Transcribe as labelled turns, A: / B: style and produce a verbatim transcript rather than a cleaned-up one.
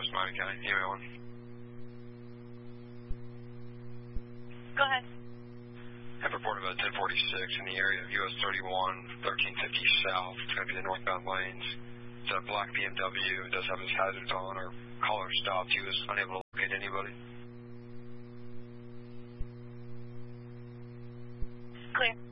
A: West Miami County, E M A one.
B: Go ahead.
A: Have reported about ten forty-six in the area of U S thirty-one, thirteen fifty south. It's going to be the northbound lanes. It's a black B M W. It does have his hazards on. Our caller stopped. He was unable to locate anybody.
B: Clear.